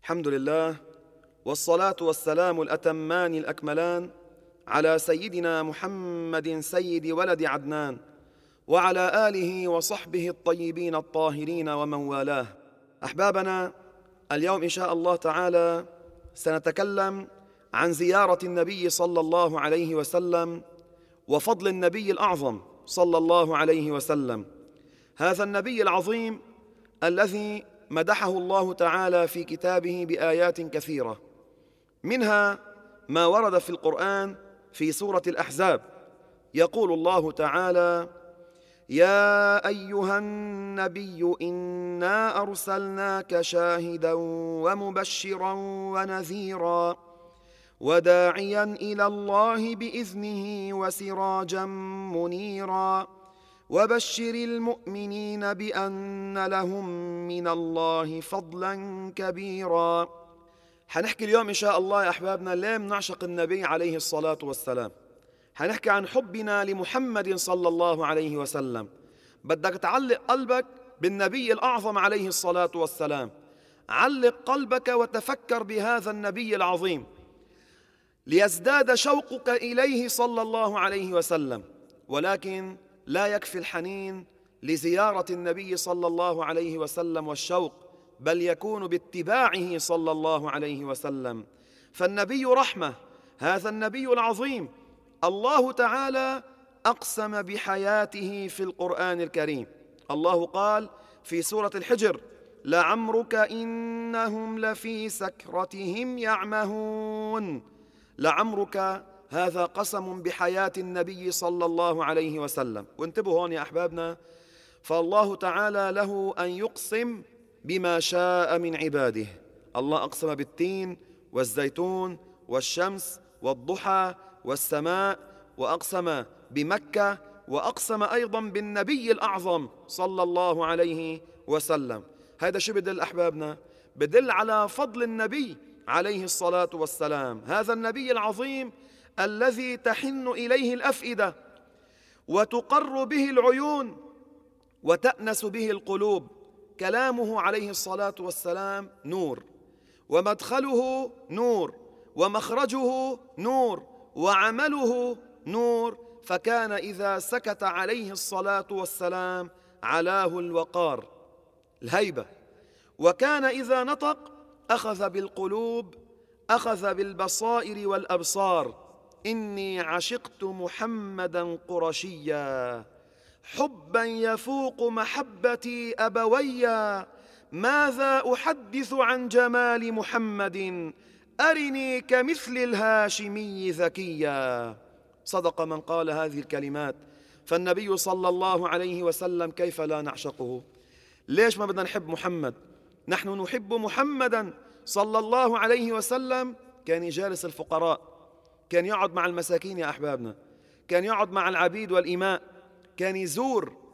الحمد لله، والصلاة والسلام الأتمان الأكملان على سيدنا محمد سيد ولد عدنان، وعلى آله وصحبه الطيبين الطاهرين ومن والاه. أحبابنا، اليوم إن شاء الله تعالى سنتكلم عن زيارة النبي صلى الله عليه وسلم وفضل النبي الأعظم صلى الله عليه وسلم، هذا النبي العظيم الذي مدحه الله تعالى في كتابه بآيات كثيرة، منها ما ورد في القرآن في سورة الأحزاب. يقول الله تعالى: يا أيها النبي إنا أرسلناك شاهدا ومبشرا ونذيرا وداعيا إلى الله بإذنه وسراجا منيرا وبشر المؤمنين بأن لهم من الله فضلا كبيرا. حنحكي اليوم إن شاء الله يا أحبابنا ليه بنعشق النبي عليه الصلاة والسلام. حنحكي عن حبنا لمحمد صلى الله عليه وسلم. بدك تعلق قلبك بالنبي الأعظم عليه الصلاة والسلام، علق قلبك وتفكر بهذا النبي العظيم ليزداد شوقك إليه صلى الله عليه وسلم. ولكن لا يكفي الحنين لزيارة النبي صلى الله عليه وسلم والشوق، بل يكون باتباعه صلى الله عليه وسلم. فالنبي رحمة، هذا النبي العظيم الله تعالى أقسم بحياته في القرآن الكريم. الله قال في سورة الحجر: لعمرك إنهم لفي سكرتهم يعمهون. لعمرك هذا قسم بحياة النبي صلى الله عليه وسلم. وانتبهوا هون يا أحبابنا، فالله تعالى له أن يقسم بما شاء من عباده. الله أقسم بالتين والزيتون والشمس والضحى والسماء، وأقسم بمكة، وأقسم أيضا بالنبي الأعظم صلى الله عليه وسلم. هذا شو بدل أحبابنا؟ بدل على فضل النبي عليه الصلاة والسلام، هذا النبي العظيم الذي تحن إليه الأفئدة وتقر به العيون وتأنس به القلوب. كلامه عليه الصلاة والسلام نور، ومدخله نور، ومخرجه نور، وعمله نور. فكان إذا سكت عليه الصلاة والسلام علاه الوقار، الهيبة، وكان إذا نطق أخذ بالقلوب، أخذ بالبصائر والأبصار. إني عشقت محمدا قرشيا حبا يفوق محبتي أبويا، ماذا أحدث عن جمال محمد أرني كمثل الهاشمي ذكيا. صدق من قال هذه الكلمات. فالنبي صلى الله عليه وسلم كيف لا نعشقه؟ ليش ما بدنا نحب محمد؟ نحن نحب محمدا صلى الله عليه وسلم. كان يجالس الفقراء، كان يقعد مع المساكين يا أحبابنا، كان يقعد مع العبيد والإماء، كان يزور